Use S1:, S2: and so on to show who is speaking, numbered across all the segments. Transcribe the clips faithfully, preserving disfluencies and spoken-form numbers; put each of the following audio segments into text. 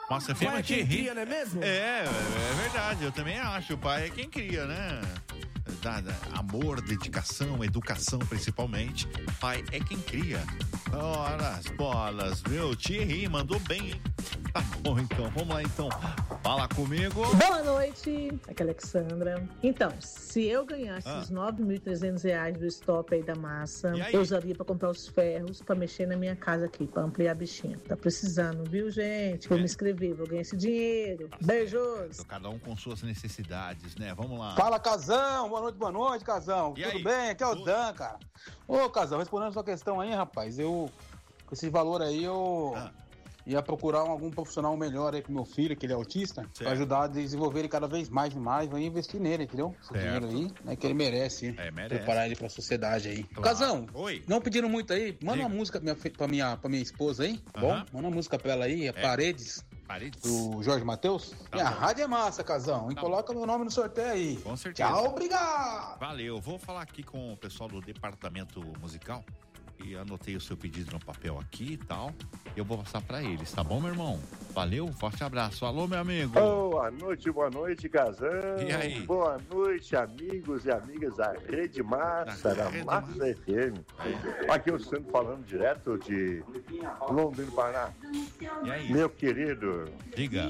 S1: Massa F M
S2: pai é quem
S1: Thierry.
S2: cria, não é mesmo?
S1: É, é verdade, eu também acho. O pai é quem cria, né? Da, da, amor, dedicação, educação principalmente. Pai é quem cria. Ora, as bolas, meu. Thierry mandou bem, hein? Tá bom, então. Vamos lá, então. Fala comigo.
S3: Boa noite, aqui é a Alexandra. Então, se eu ganhasse
S1: Ah.
S3: os nove mil e trezentos reais do stop aí da massa,
S1: E aí?
S3: eu usaria pra comprar os ferros pra mexer na minha casa aqui, pra ampliar a bichinha. Tá precisando, viu, gente? Vou
S1: É.
S3: me inscrever, vou ganhar esse dinheiro. Beijos!
S1: Cada um com suas necessidades, né? Vamos lá.
S4: Fala, Casão. Boa noite, boa noite, Casão.
S1: E
S4: Tudo
S1: aí?
S4: bem? Aqui é o
S1: Tudo.
S4: Dan, cara. Ô, Casão, respondendo a sua questão aí, rapaz, eu, com esse valor aí, eu
S1: Ah.
S4: ia procurar algum profissional melhor aí com meu filho, que ele é autista,
S1: Certo.
S4: pra ajudar a desenvolver ele cada vez mais e mais, vai investir nele, entendeu? Esse
S1: Certo.
S4: dinheiro aí, né, que ele merece.
S1: É, merece.
S4: Preparar ele pra sociedade aí.
S1: Claro.
S4: Casão,
S1: Oi.
S4: não pediram muito aí, manda
S1: Diga.
S4: uma música pra minha, pra minha, pra minha esposa aí, tá
S1: Aham.
S4: bom? Manda uma música pra ela aí, é, Paredes,
S1: Paredes.
S4: do Jorge Matheus.
S1: Tá
S4: Minha
S1: bom.
S4: rádio é massa, Casão, e
S1: Tá
S4: coloca meu nome no sorteio aí.
S1: Com certeza.
S4: Tchau, obrigado!
S1: Valeu, vou falar aqui com o pessoal do departamento musical e anotei o seu pedido no papel aqui e tal. Eu vou passar pra eles, tá bom, meu irmão? Valeu, forte abraço. Alô, meu amigo.
S5: Boa noite, boa noite, Casão.
S1: E aí?
S5: Boa noite, amigos e amigas da Rede Massa,
S1: Da
S5: da
S1: Rede
S5: Massa F M. Aqui eu estou falando direto de Londrina, Paraná.
S1: E aí?
S5: Meu querido,
S1: Diga.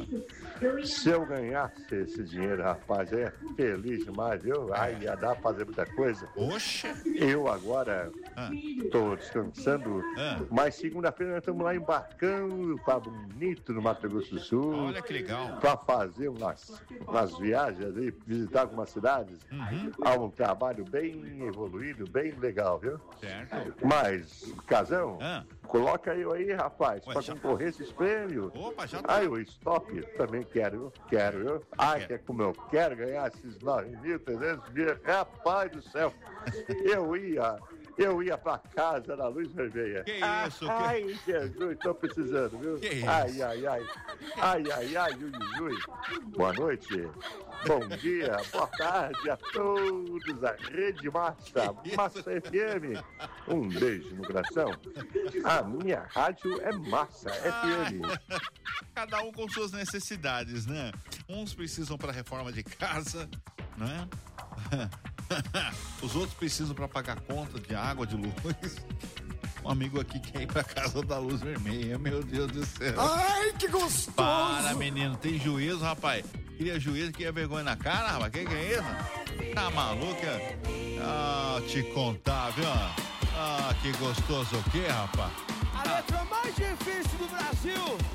S5: se eu ganhasse esse dinheiro, rapaz, é feliz demais, viu? Ai, ia dar pra fazer muita coisa.
S1: Oxe.
S5: Eu agora
S1: Ah.
S5: tô descansando,
S1: Ah.
S5: mas segunda-feira nós estamos lá embarcando para Bonito, no Mato Grosso do Sul.
S1: Olha que legal.
S5: Para fazer umas, umas viagens aí, visitar algumas cidades.
S1: Uhum.
S5: Há um trabalho bem evoluído, bem legal, viu?
S1: Certo.
S5: Mas, Casão,
S1: Ah.
S5: coloca eu aí, rapaz,
S1: Ué,
S5: para
S1: já-
S5: concorrer esses prêmios.
S1: Opa, já tá.
S5: Aí o stop também quero, viu? Quero, viu? Ai,
S1: Quer.
S5: que é como eu quero ganhar esses nove mil trezentos mil. Rapaz do céu, eu ia, eu ia pra casa da luz vermelha.
S1: Que isso, que-
S5: Ai, Jesus, tô precisando, viu?
S1: Que isso?
S5: Ai, ai, ai. Ai, ai, ai, ui, ui, ui. Boa noite. Bom dia, boa tarde a todos. A Rede Massa,
S1: Que isso?
S5: Massa F M. Um beijo no coração. A minha rádio é Massa F M.
S1: Cada um com suas necessidades, né? Uns precisam para reforma de casa, né? Os outros precisam para pagar conta de água, de luz. Um amigo aqui quer ir pra casa da luz vermelha, meu Deus do céu.
S2: Ai, que gostoso!
S1: Para, menino, tem juízo, rapaz. Queria juízo, queria vergonha na cara, rapaz. Que que é isso? Tá maluca? Ah, te contar, viu? Ah, que gostoso o quê, rapaz?
S2: A letra mais difícil do Brasil